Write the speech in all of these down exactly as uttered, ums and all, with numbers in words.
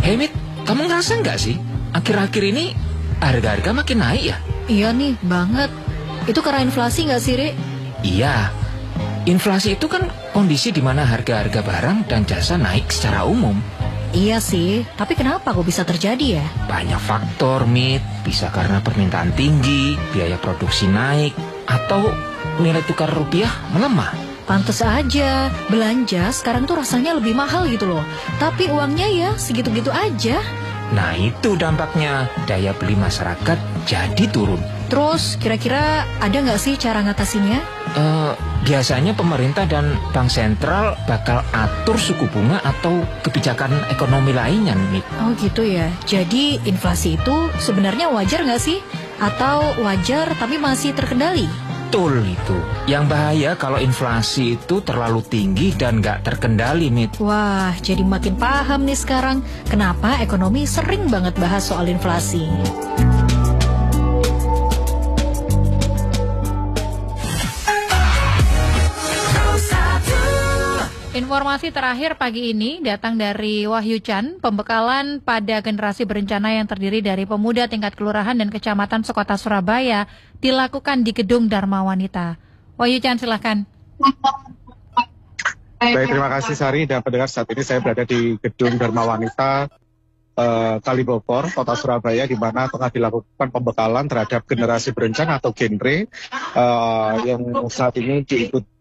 Hey Mit, kamu ngerasa nggak sih? Akhir-akhir ini harga-harga makin naik ya? Iya nih, banget. Itu karena inflasi nggak sih, Rik? Iya, inflasi itu kan kondisi di mana harga-harga barang dan jasa naik secara umum. Iya sih, tapi kenapa kok bisa terjadi ya? Banyak faktor, Mit. Bisa karena permintaan tinggi, biaya produksi naik, atau nilai tukar rupiah melemah. Pantes aja, belanja sekarang tuh rasanya lebih mahal gitu loh. Tapi uangnya ya segitu-gitu aja. Nah itu dampaknya, daya beli masyarakat jadi turun. Terus kira-kira ada nggak sih cara ngatasinnya? Uh, biasanya pemerintah dan bank sentral bakal atur suku bunga atau kebijakan ekonomi lainnya, Mit. Oh gitu ya, jadi inflasi itu sebenarnya wajar nggak sih? Atau wajar tapi masih terkendali? Betul itu. Yang bahaya kalau inflasi itu terlalu tinggi dan nggak terkendali, Mit. Wah, jadi makin paham nih sekarang kenapa ekonomi sering banget bahas soal inflasi. Informasi terakhir pagi ini datang dari Wahyu Chan, pembekalan pada generasi berencana yang terdiri dari pemuda tingkat kelurahan dan kecamatan sekota Surabaya dilakukan di Gedung Dharma Wanita. Wahyu Chan, silahkan. Baik, terima kasih Sari dan pendengar. Saat ini saya berada di Gedung Dharma Wanita eh, Kalibogor, kota Surabaya, di mana tengah dilakukan pembekalan terhadap generasi berencana atau genre eh, yang saat ini diikuti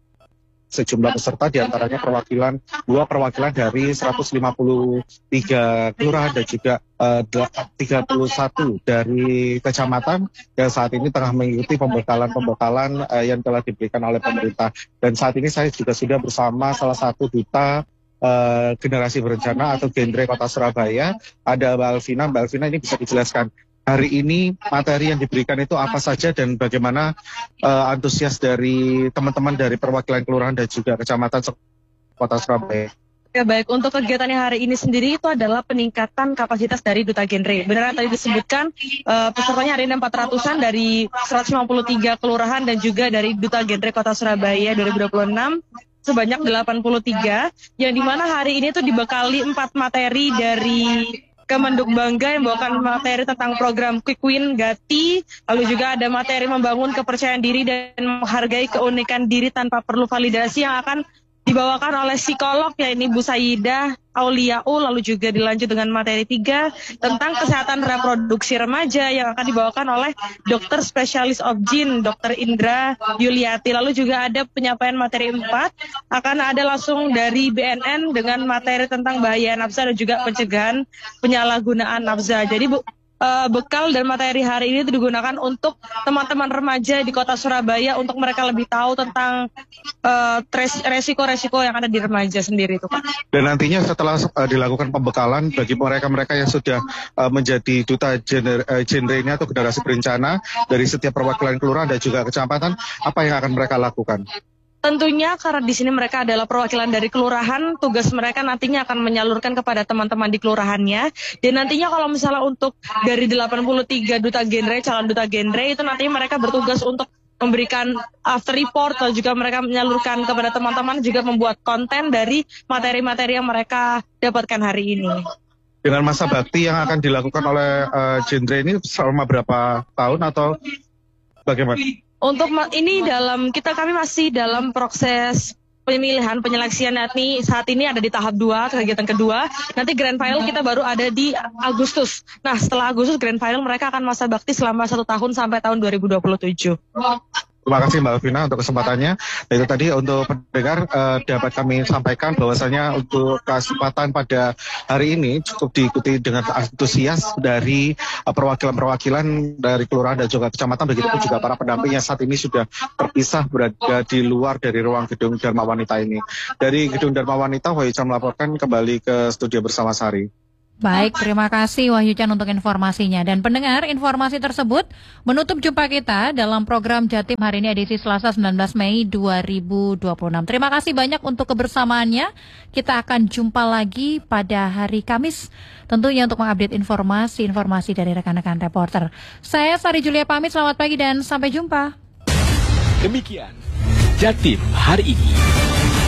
sejumlah peserta, diantaranya perwakilan dua perwakilan dari seratus lima puluh tiga kelurahan dan juga uh, tiga puluh satu dari kecamatan yang saat ini tengah mengikuti pembekalan-pembekalan uh, yang telah diberikan oleh pemerintah. Dan saat ini saya juga sudah bersama salah satu duta uh, generasi berencana atau genre kota Surabaya, ada Mbak Alvina. Mbak Alvina, ini bisa dijelaskan hari ini materi yang diberikan itu apa saja dan bagaimana uh, antusias dari teman-teman dari perwakilan kelurahan dan juga kecamatan kota Surabaya? Ya baik, untuk kegiatan yang hari ini sendiri itu adalah peningkatan kapasitas dari duta genre. Benar tadi disebutkan uh, pesertanya hari ini empat ratusan dari seratus lima puluh tiga kelurahan dan juga dari duta genre kota Surabaya dua ribu dua puluh enam sebanyak delapan puluh tiga, yang dimana hari ini tuh dibekali empat materi dari Kemenduk Bangga yang membawakan materi tentang program Quick Win Gati, lalu juga ada materi membangun kepercayaan diri dan menghargai keunikan diri tanpa perlu validasi yang akan dibawakan oleh psikolog yaitu Bu Sayyidah Auliaul, lalu juga dilanjut dengan materi tiga tentang kesehatan reproduksi remaja yang akan dibawakan oleh dokter spesialis obgyn Dokter Indra Yuliati, lalu juga ada penyampaian materi empat akan ada langsung dari B N N dengan materi tentang bahaya nafsa dan juga pencegahan penyalahgunaan nafsa. Jadi Bu, Uh, bekal dan materi hari ini digunakan untuk teman-teman remaja di kota Surabaya untuk mereka lebih tahu tentang uh, resiko-resiko yang ada di remaja sendiri itu, Pak. Dan nantinya setelah uh, dilakukan pembekalan bagi mereka-mereka yang sudah uh, menjadi duta genre, uh, genre ini atau generasi berencana dari setiap perwakilan kelurahan dan juga kecamatan, apa yang akan mereka lakukan? Tentunya karena di sini mereka adalah perwakilan dari kelurahan, tugas mereka nantinya akan menyalurkan kepada teman-teman di kelurahannya. Dan nantinya kalau misalnya untuk dari delapan puluh tiga duta genre, calon duta genre, itu nantinya mereka bertugas untuk memberikan after report, atau juga mereka menyalurkan kepada teman-teman juga membuat konten dari materi-materi yang mereka dapatkan hari ini. Dengan masa bakti yang akan dilakukan oleh uh, genre ini selama berapa tahun atau bagaimana? Untuk ini dalam kita kami masih dalam proses pemilihan penyeleksian, yakni saat ini ada di tahap dua, kegiatan kedua. Nanti grand final kita baru ada di Agustus. Nah, setelah Agustus grand final mereka akan masa bakti selama satu tahun sampai tahun dua ribu dua puluh tujuh. Terima kasih Mbak Alvina untuk kesempatannya. Dan itu tadi untuk pendengar uh, dapat kami sampaikan bahwasanya untuk kesempatan pada hari ini cukup diikuti dengan antusias dari uh, perwakilan-perwakilan dari kelurahan dan juga kecamatan, begitupun juga para pendampingnya saat ini sudah terpisah berada di luar dari ruang Gedung Dharma Wanita ini. Dari Gedung Dharma Wanita, Wahyu Chan melaporkan kembali ke studio bersama Sari. Baik, terima kasih Wahyu Chan untuk informasinya. Dan pendengar, informasi tersebut menutup jumpa kita dalam program Jatim hari ini edisi Selasa sembilan belas Mei dua ribu dua puluh enam. Terima kasih banyak untuk kebersamaannya. Kita akan jumpa lagi pada hari Kamis, tentunya untuk mengupdate informasi-informasi dari rekan-rekan reporter. Saya Sari Julia pamit, selamat pagi dan sampai jumpa. Demikian Jatim hari ini.